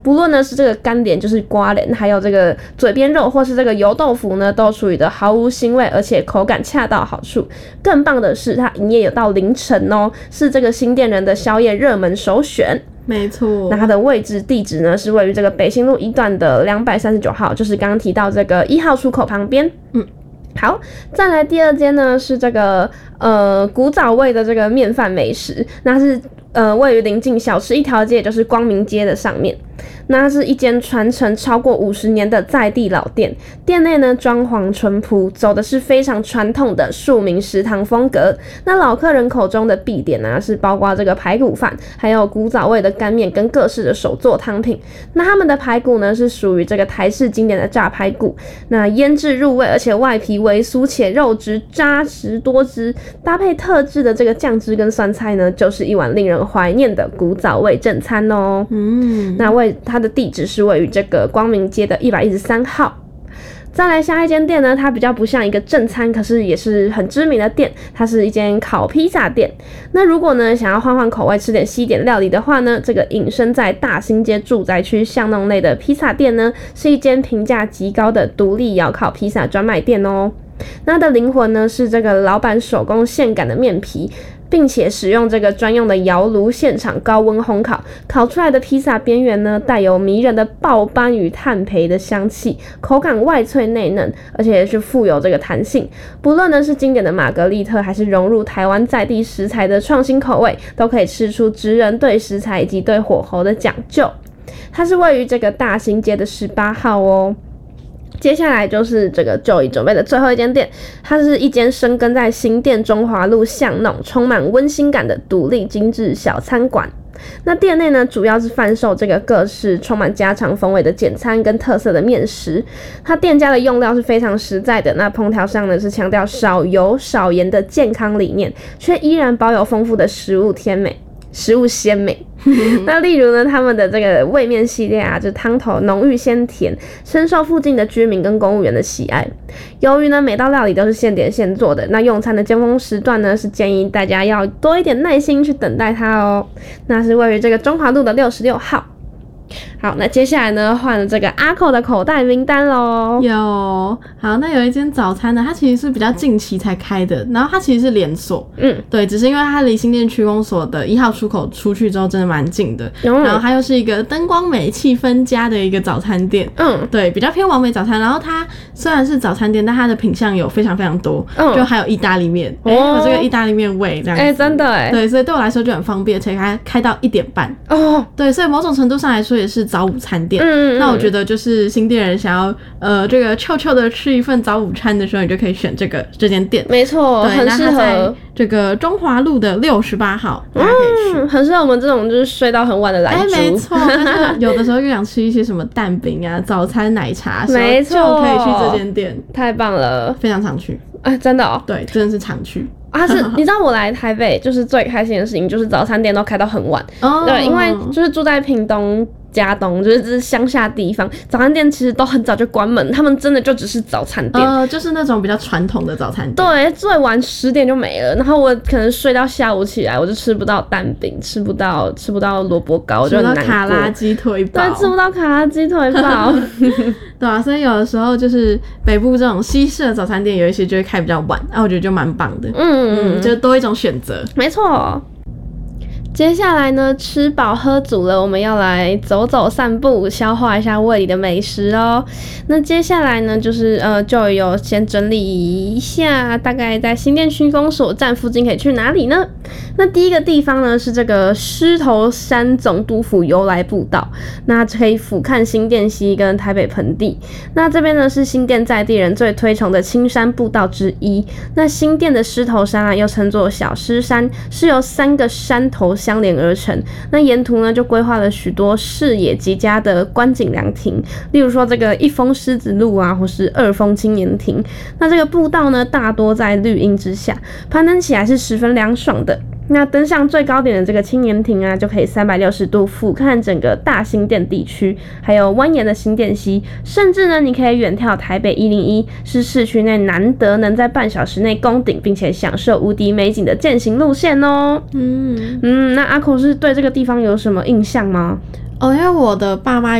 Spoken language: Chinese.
不论呢是这个干莲就是瓜莲，还有这个嘴边肉或是这个油豆腐呢，都处理的毫无腥味，而且口感恰到好处。更棒的是，它营业有到凌晨哦，是这个新店人的宵夜热门首选。 没错， 那它的位置地址呢是位于这个北新路1段的239号，就是刚刚提到这个1号出口旁边。好，再来第二间呢是这个古早味的这个面饭美食，那是位于临近小吃一条街，就是光明街的上面。那它是一间传承超过50年的在地老店，店内呢装潢淳朴，走的是非常传统的庶民食堂风格。那老客人口中的必点啊，是包括这个排骨饭，还有古早味的干面跟各式的手作汤品。那他们的排骨呢是属于这个台式经典的炸排骨，那腌制入味，而且外皮微酥且肉质扎实多汁，搭配特制的这个酱汁跟酸菜呢，就是一碗令人怀念的古早味正餐哦。那它的地址是位于这个光明街的113号。再来下一间店呢，它比较不像一个正餐，可是也是很知名的店，它是一间烤披萨店。那如果呢想要换换口味，吃点西点料理的话呢，这个隐身在大兴街住宅区巷弄内的披萨店呢，是一间评价极高的独立窑烤披萨专卖店哦。那它的灵魂呢是这个老板手工现擀的面皮，并且使用这个专用的窑炉现场高温烘烤，烤出来的披萨边缘呢带有迷人的爆斑与炭焙的香气，口感外脆内嫩，而且是富有这个弹性。不论呢是经典的玛格丽特，还是融入台湾在地食材的创新口味，都可以吃出职人对食材以及对火候的讲究。它是位于这个大兴街的18号哦。接下来就是这个 Joey 准备的最后一间店，它是一间深耕在新店中华路巷弄，充满温馨感的独立精致小餐馆。那店内呢，主要是贩售这个各式充满家常风味的简餐跟特色的面食。它店家的用料是非常实在的，那烹调上呢是强调少油少盐的健康理念，却依然保有丰富的食物鲜美。那例如呢，他们的这个味面系列啊，就汤头浓郁鲜甜，深受附近的居民跟公务员的喜爱。由于呢每道料理都是现点现做的，那用餐的尖峰时段呢，是建议大家要多一点耐心去等待它哦。那是位于这个中华路的66号。好，那接下来呢，换了这个阿扣的口袋名单咯。 好，那有一间早餐呢，它其实是比较近期才开的，然后它其实是连锁，对，只是因为它离新店区公所的1号出口出去之后真的蛮近的，然后它又是一个灯光美、气氛佳的一个早餐店，对，比较偏完美早餐。然后它虽然是早餐店，但它的品项有非常非常多，就还有意大利面，有这个意大利面味这样子， 真的对，所以对我来说就很方便，而且它开到1点半对，所以某种程度上来说也是早午餐店。那我觉得就是新店人想要这个臭臭的吃一份早午餐的时候，你就可以选这间店。 没错，很适合这个中华路的68号，大家可以去。 很适合我们这种就是睡到很晚的懒猪。 没错，有的时候又想吃一些什么蛋饼啊、早餐奶茶， 没错， 就可以去这间店。 太棒了， 非常常去。 真的哦。 对，真的是常去。 你知道我来台北就是最开心的事情，就是早餐店都开到很晚。对，因为就是住在屏东、嘉东，就是乡下地方，早餐店其实都很早就关门，他们真的就只是早餐店， 就是那种比较传统的早餐店。 对，最晚10点就没了，然后我可能睡到下午起来，我就吃不到蛋饼，吃不到萝卜糕，就很难过。 吃不到卡拉鸡腿堡。 对，吃不到卡拉鸡腿堡。 对啊，所以有的时候就是北部这种西式的早餐店，有一些就会开比较晚，我觉得就蛮棒的。就多一种选择。 没错。接下来呢，吃饱喝足了，我们要来走走散步，消化一下胃里的美食哦。那接下来呢，就是就有先整理一下，大概在新店区公所站附近可以去哪里呢？那第一个地方呢是这个狮头山总督府由来步道，那可以俯瞰新店溪跟台北盆地。那这边呢是新店在地人最推崇的青山步道之一。那新店的狮头山啊，又称作小狮山，是由3个山头相连而成。那沿途呢就规划了许多视野极佳的观景凉亭，例如说这个1峰狮子路啊，或是2峰青年亭。那这个步道呢大多在绿荫之下，攀登起来是十分凉爽的。那登上最高点的这个青年亭啊，就可以360度俯瞰整个大新店地区，还有蜿蜒的新店溪，甚至呢，你可以远眺台北101，是市区内难得能在半小时内攻顶，并且享受无敌美景的健行路线哦。那阿口是对这个地方有什么印象吗？ 因为我的爸妈